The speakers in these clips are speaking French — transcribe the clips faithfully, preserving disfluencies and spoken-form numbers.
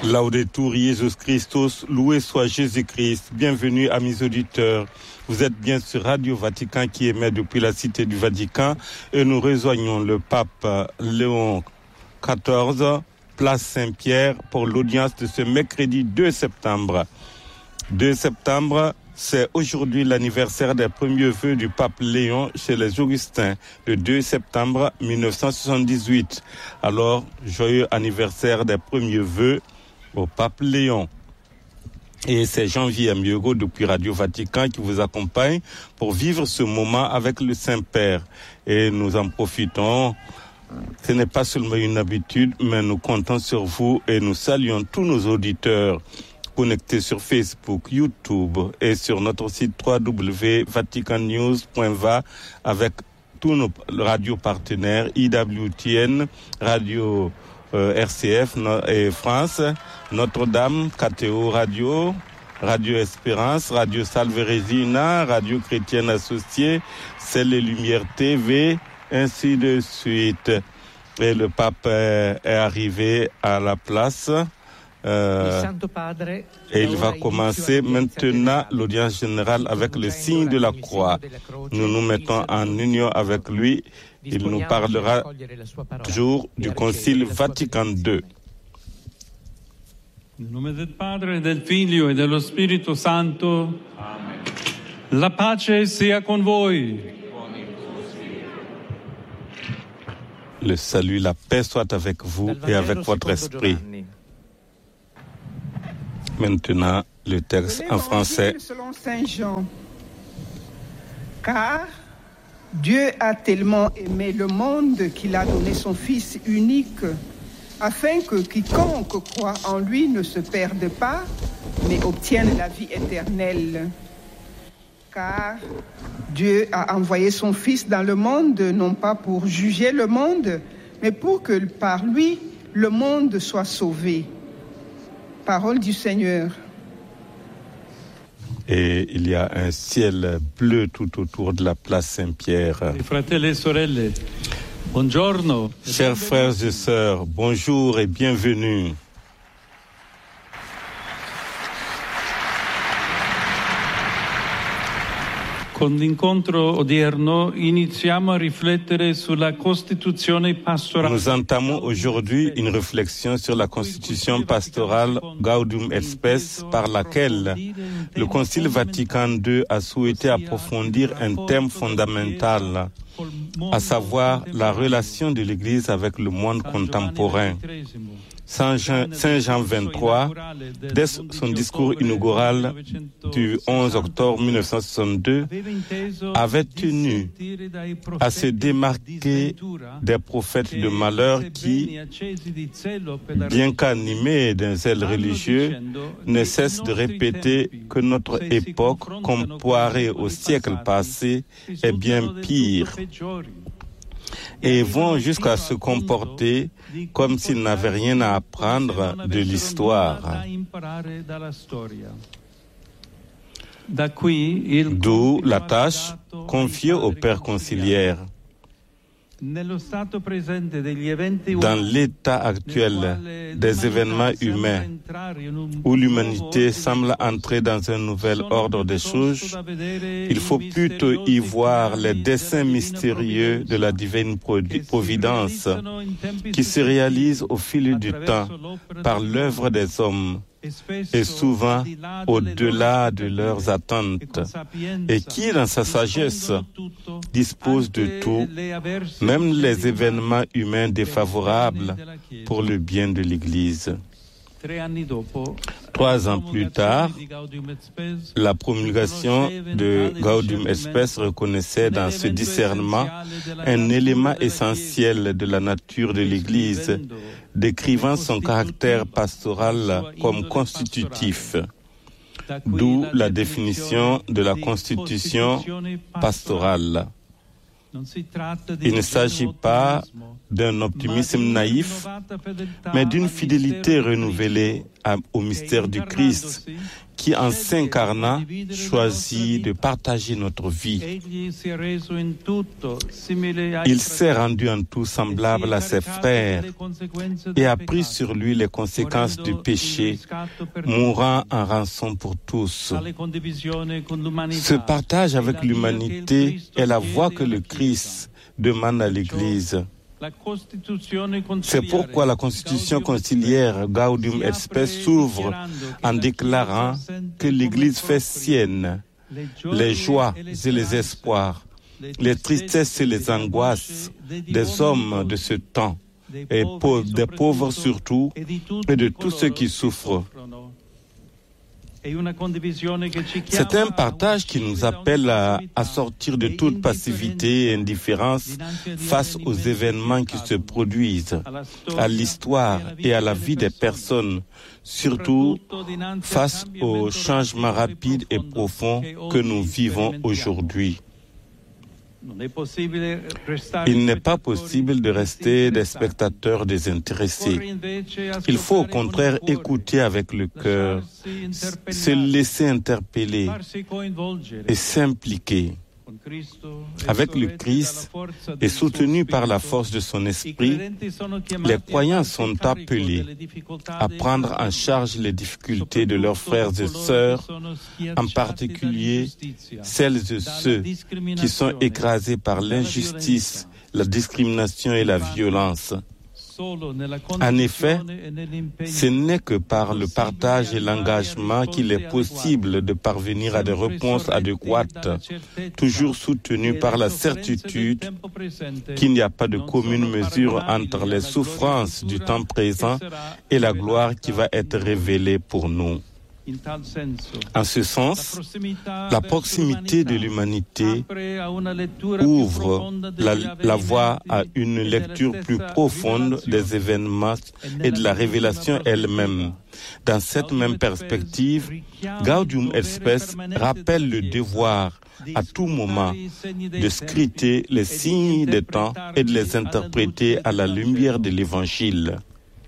Laudetur Jesus Christus, loué soit Jésus-Christ. Bienvenue amis auditeurs. Vous êtes bien sur Radio Vatican qui émet depuis la Cité du Vatican et nous rejoignons le pape Léon quatorze, place Saint-Pierre pour l'audience de ce mercredi deux septembre. deux septembre, c'est aujourd'hui l'anniversaire des premiers vœux du pape Léon chez les Augustins, le deux septembre mille neuf cent soixante-dix-huit. Alors, joyeux anniversaire des premiers vœux au pape Léon. Et c'est Jean-Pierre Mieugo depuis Radio Vatican qui vous accompagne pour vivre ce moment avec le Saint-Père. Et nous en profitons. Ce n'est pas seulement une habitude, mais nous comptons sur vous et nous saluons tous nos auditeurs connectés sur Facebook, YouTube et sur notre site w w w point vatican news point v a avec tous nos radios partenaires, I W T N, Radio euh, R C F et France, Notre-Dame, K T O Radio, Radio Espérance, Radio Salve Regina, Radio Chrétienne Associée, Celle et Lumière T V, ainsi de suite. Et le pape est, est arrivé à la place. Euh, et il va commencer maintenant l'audience générale avec le signe de la croix. Nous nous mettons en union avec lui. Il nous parlera toujours du Concile Vatican deux. Nel nome del Padre, del Figlio e dello Spirito Santo. Amen. La pace sia con voi. Le salut, la paix soit avec vous et avec votre esprit. Maintenant, le texte en français. Selon Saint Jean. Car Dieu a tellement aimé le monde qu'il a donné son Fils unique, afin que quiconque croit en lui ne se perde pas, mais obtienne la vie éternelle. Car Dieu a envoyé son Fils dans le monde, non pas pour juger le monde, mais pour que par lui, le monde soit sauvé. Parole du Seigneur. Et il y a un ciel bleu tout autour de la place Saint-Pierre. Fratelli e sorelle, buongiorno. Chers frères et sœurs, bonjour et bienvenue. Con l'incontro odierno iniziamo a riflettere sulla Costituzione pastorale. Nous entamons aujourd'hui une réflexion sur la Constitution pastorale Gaudium et Spes par laquelle le Concile Vatican deux a souhaité approfondir un thème fondamental, à savoir la relation de l'Église avec le monde contemporain. Saint Jean, Saint Jean vingt-trois, dès son discours inaugural du onze octobre mille neuf cent soixante-deux, avait tenu à se démarquer des prophètes de malheur qui, bien qu'animés d'un zèle religieux, ne cessent de répéter que notre époque, comparée au siècle passé, est bien pire, et vont jusqu'à se comporter comme s'ils n'avaient rien à apprendre de l'histoire. D'où la tâche confiée au Père conciliaire. Dans l'état actuel des événements humains, où l'humanité semble entrer dans un nouvel ordre des choses, il faut plutôt y voir les desseins mystérieux de la divine providence qui se réalisent au fil du temps par l'œuvre des hommes, et souvent au-delà de leurs attentes, et qui, dans sa sagesse, dispose de tout, même les événements humains défavorables pour le bien de l'Église. Trois ans plus tard, la promulgation de Gaudium et Spes reconnaissait dans ce discernement un élément essentiel de la nature de l'Église, décrivant son caractère pastoral comme constitutif, d'où la définition de la constitution pastorale. Il ne s'agit pas d'un optimisme naïf, mais d'une fidélité renouvelée au mystère du Christ, qui, en s'incarnant, choisit de partager notre vie. Il s'est rendu en tout semblable à ses frères et a pris sur lui les conséquences du péché, mourant en rançon pour tous. Ce partage avec l'humanité est la voie que le Christ demande à l'Église. C'est pourquoi la Constitution conciliaire Gaudium et Spes s'ouvre en déclarant que l'Église fait sienne les joies et les espoirs, les tristesses et les angoisses des hommes de ce temps, et des pauvres surtout, et de tous ceux qui souffrent. C'est un partage qui nous appelle à, à sortir de toute passivité et indifférence face aux événements qui se produisent, à l'histoire et à la vie des personnes, surtout face aux changements rapides et profonds que nous vivons aujourd'hui. Il n'est pas possible de rester des spectateurs désintéressés. Il faut au contraire écouter avec le cœur, se laisser interpeller et s'impliquer. Avec le Christ et soutenu par la force de son esprit, les croyants sont appelés à prendre en charge les difficultés de leurs frères et sœurs, en particulier celles et ceux qui sont écrasés par l'injustice, la discrimination et la violence. En effet, ce n'est que par le partage et l'engagement qu'il est possible de parvenir à des réponses adéquates, toujours soutenues par la certitude qu'il n'y a pas de commune mesure entre les souffrances du temps présent et la gloire qui va être révélée pour nous. En ce sens, la proximité de l'humanité ouvre la, la voie à une lecture plus profonde des événements et de la révélation elle-même. Dans cette même perspective, Gaudium et Spes rappelle le devoir à tout moment de scruter les signes des temps et de les interpréter à la lumière de l'Évangile.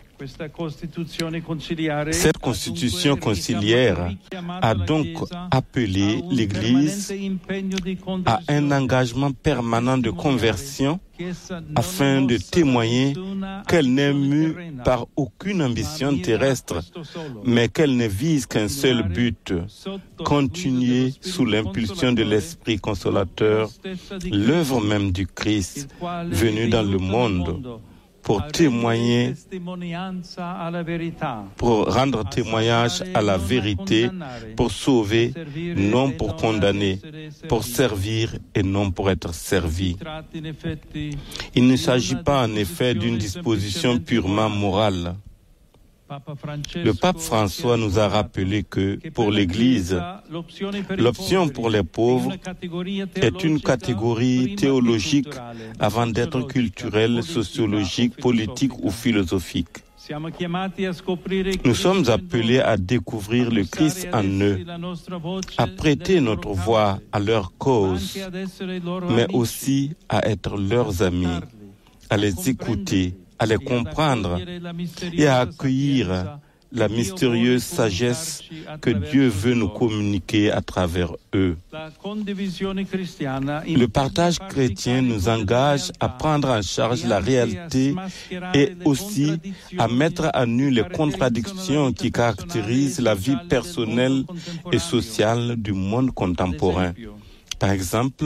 Cette constitution conciliaire a donc appelé l'Église à un engagement permanent de conversion afin de témoigner qu'elle n'est mue par aucune ambition terrestre, mais qu'elle ne vise qu'un seul but, continuer sous l'impulsion de l'Esprit consolateur l'œuvre même du Christ venu dans le monde, pour témoigner, pour rendre témoignage à la vérité, pour sauver, non pour condamner, pour servir et non pour être servi. Il ne s'agit pas en effet d'une disposition purement morale. Le pape François nous a rappelé que, pour l'Église, l'option pour les pauvres est une catégorie théologique avant d'être culturelle, sociologique, politique ou philosophique. Nous sommes appelés à découvrir le Christ en eux, à prêter notre voix à leur cause, mais aussi à être leurs amis, à les écouter, à les comprendre et à accueillir la mystérieuse sagesse que Dieu veut nous communiquer à travers eux. Le partage chrétien nous engage à prendre en charge la réalité et aussi à mettre à nu les contradictions qui caractérisent la vie personnelle et sociale du monde contemporain. Par exemple,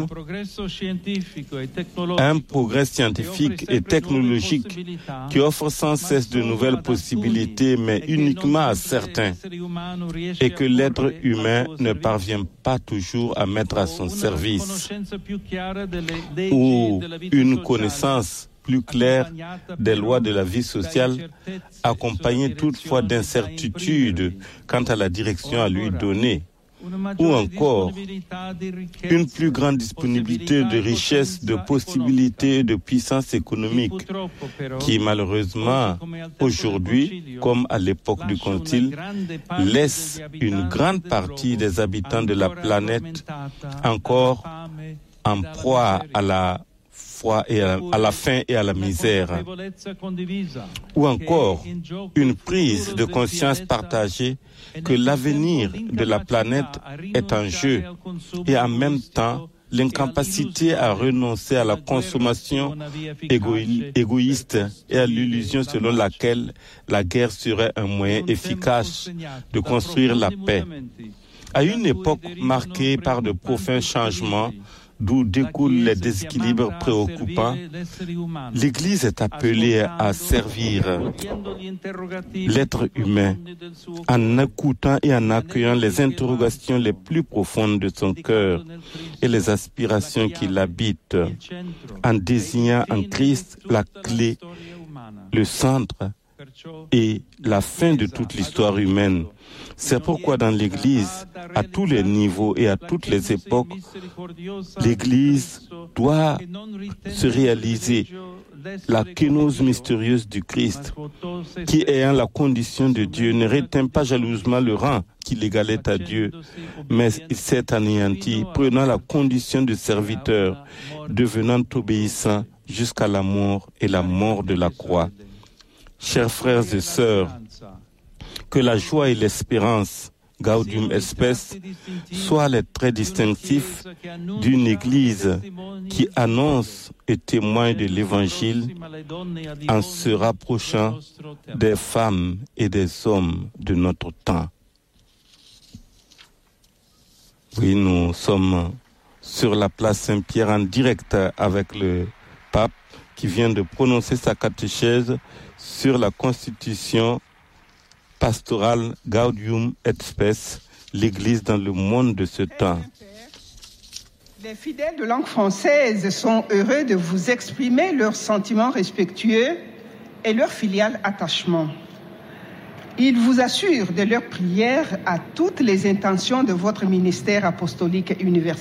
un progrès scientifique et technologique qui offre sans cesse de nouvelles possibilités, mais uniquement à certains, et que l'être humain ne parvient pas toujours à mettre à son service, ou une connaissance plus claire des lois de la vie sociale, accompagnée toutefois d'incertitudes quant à la direction à lui donner, ou encore une plus grande disponibilité de richesses, de possibilités et de puissance économique qui malheureusement aujourd'hui, comme à l'époque du Concile, laisse une grande partie des habitants de la planète encore en proie à la foi et à, à la faim et à la misère. Ou encore une prise de conscience partagée que l'avenir de la planète est en jeu et en même temps l'incapacité à renoncer à la consommation égoï- égoïste et à l'illusion selon laquelle la guerre serait un moyen efficace de construire la paix. À une époque marquée par de profonds changements, d'où découlent les déséquilibres préoccupants, l'Église est appelée à servir l'être humain en écoutant et en accueillant les interrogations les plus profondes de son cœur et les aspirations qui l'habitent, en désignant en Christ la clé, le centre et la fin de toute l'histoire humaine. C'est pourquoi dans l'Église, à tous les niveaux et à toutes les époques, l'Église doit se réaliser la kénose mystérieuse du Christ, qui ayant la condition de Dieu ne réteint pas jalousement le rang qu'il égalait à Dieu, mais il s'est anéanti, prenant la condition de serviteur, devenant obéissant jusqu'à la mort et la mort de la croix. Chers frères et sœurs, que la joie et l'espérance, Gaudium et Spes, soient les traits distinctifs d'une Église qui annonce et témoigne de l'Évangile en se rapprochant des femmes et des hommes de notre temps. Oui, nous sommes sur la place Saint-Pierre en direct avec le pape qui vient de prononcer sa catéchèse sur la constitution pastorale Gaudium et Spes, l'Église dans le monde de ce temps. Les fidèles de langue française sont heureux de vous exprimer leurs sentiments respectueux et leur filial attachement. Ils vous assurent de leur prière à toutes les intentions de votre ministère apostolique et universel.